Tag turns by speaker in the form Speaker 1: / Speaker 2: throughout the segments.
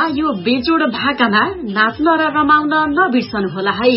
Speaker 1: यो बेजोड भाकामा नाच्न र रमाउन नबिर्सनु होला है।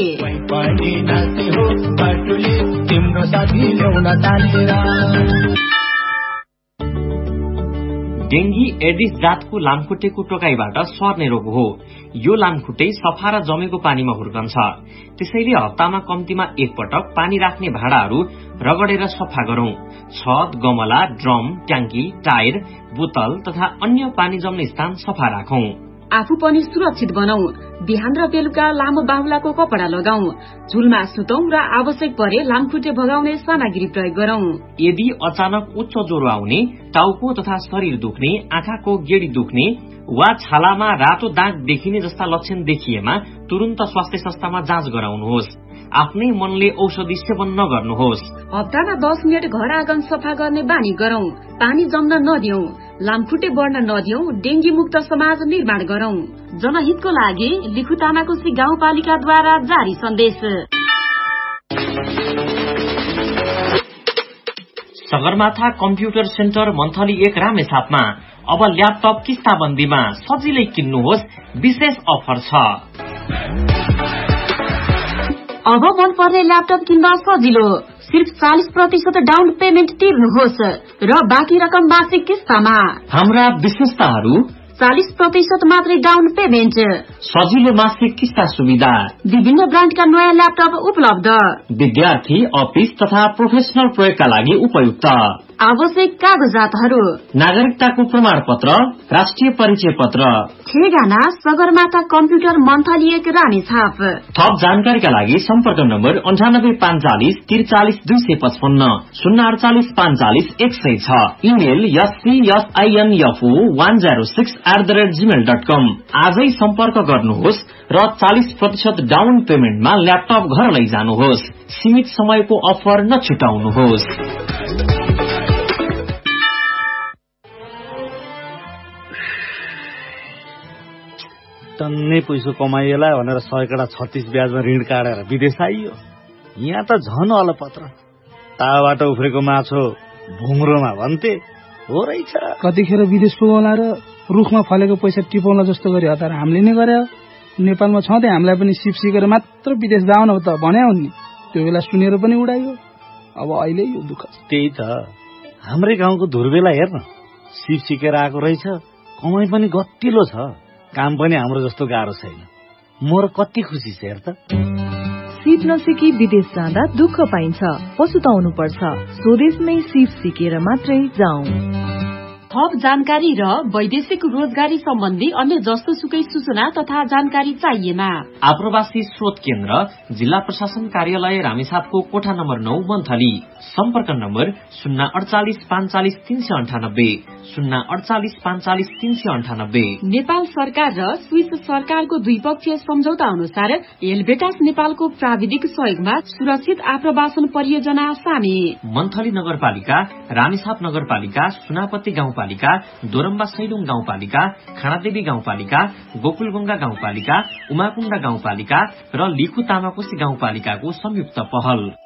Speaker 2: डेंगी एडिस जातको लामखुट्टेको टोकाइबाट सर्ने रोग हो। यो लामखुट्टे सफा र जमेको पानीमा हुर्कन्छ। त्यसैले हप्तामा कम्तीमा एक पटक पानी राख्ने भाँडाहरू रगडेर सफा गरौं। छत, गमला, ड्रम, ट्याङ्की, टायर, बोतल तथा अन्य पानी जम्ने स्थान सफा राखौं।
Speaker 1: आफू पनि सुरक्षित बनाऊ। बिहान र बेलुका लामो बाहुलाको कपडा लगाऊ। झुलमा सुतौं र आवश्यक परे लामखुट्टे भगाउने सामग्री प्रयोग गरौं।
Speaker 2: यदि अचानक उच्च ज्वरो आउने, टाउको तथा शरीर दुख्ने, आँखाको गेडी दुख्ने वा छालामा रातो दाग देखिने जस्ता लक्षण देखिएमा तुरन्त स्वास्थ्य संस्थामा जाँच गराउनुहोस्। आफ्नै मनले औषधि सेवन नगर्नुहोस्।
Speaker 1: हप्तामा 10 मिनट घर आँगन सफा गर्ने बानी गरौं। पानी जम्न नदियौं। लामखुट्टे बढ्न नदियौं। डेंगी मुक्त समाज निर्माण गरौं। जनहितको लागि लिखु तामाकोसी गाउँपालिकाद्वारा जारी सन्देश।
Speaker 2: सगरमाथा कम्प्युटर सेन्टर मन्थली 1 रामेछापमा अब ल्यापटप किस्ताबन्दीमा सजिलै किन्नुहोस्, विशेष अफर छ।
Speaker 1: अब मन पर्ने ल्यापटप किन्दा सजिलो। सिर्फ 40% डाउन पेमेन्ट तिर्नुहोस् र बाँकी रकम मासिक किस्तामा।
Speaker 2: हाम्रा विशेषताहरू:
Speaker 1: 40% मात्रै डाउन पेमेन्ट,
Speaker 2: सजिलो मासिक किस्ता सुविधा,
Speaker 1: विभिन्न ब्रान्डका नयाँ ल्यापटप उपलब्ध,
Speaker 2: विद्यार्थी, अफिस तथा प्रोफेसनल प्रयोगका लागि उपयुक्त,
Speaker 1: आवश्यक कागजातहरू:
Speaker 2: नागरिकताको प्रमाण पत्र, राष्ट्रिय परिचय पत्र।
Speaker 1: ठेगाना सगरमाथा कम्प्युटर मन्थली 1 रामेछाप।
Speaker 2: थप जानकारीका लागि सम्पर्क नम्बर 9845 43 255 048 45 106। Email ycsinfo106@gmail.com। आजै सम्पर्क गर्नुहोस् र 40% डाउन पेमेन्टमा ल्यापटप घर लैजानुहोस्। सीमित समयको अफर नछुटाउनुहोस्।
Speaker 3: टन्नै पैसो कमाइएला भनेर 136 ब्याजमा ऋण काटेर विदेश आइयो। यहाँ त झन अलपत्र। ताबाट उफ्रेको माछो भुङ्रोमा भन्थे हो रहेछ।
Speaker 4: कतिखेर विदेश पुगौला र रुखमा फलेको पैसा टिपाउला जस्तो गरी हतार हामीले नै गरे। नेपालमा छँदै हामीलाई पनि सिप सिकेर मात्र विदेश जाउन त भन्या हुन् नि। त्यो बेला सुनेर पनि उडाइयो। अब अहिले यो दुःख।
Speaker 3: त्यही त हाम्रै गाउँको धुर्बेला हेर्न, सिप सिकेर आएको रहेछ। कमाइ पनि गतिलो छ। काम पनि हाम्रो जस्तो गाह्रो छैन। मोर कति खुसी छ हेर त।
Speaker 5: सिप नसिकी विदेश जाँदा दुःख पाइन्छ, पछुताउनु पर्छ। स्वदेशमै सिप सिकेर मात्रै जाउँ।
Speaker 1: थप जानकारी र वैदेशिक रोजगारी सम्बन्धी अन्य जस्तो सुकै सूचना तथा जानकारी चाहिएमा
Speaker 2: आप्रवासी स्रोत केन्द्र, जिल्ला प्रशासन कार्यालय रामेछापको कोठा नम्बर 9 मन्थली। सम्पर्क नम्बर 048 45 398 048 45 398।
Speaker 1: नेपाल सरकार र स्विस सरकारको द्विपक्षीय सम्झौता अनुसार एलबेटास नेपालको प्राविधिक सहयोगमा सुरक्षित आप्रवासन परियोजना सामे।
Speaker 2: मन्थली नगरपालिका, रामेछाप नगरपालिका, सुनापत्ती गाउँपालिका, दोरम्बा सैलुङ गाउँपालिका, खानादेवी गाउँपालिका, गोकुलगंगा गाउँपालिका, उमाकुण्डा गाउँपालिका र लिखु तामाकोसी गाउँपालिकाको संयुक्त पहल।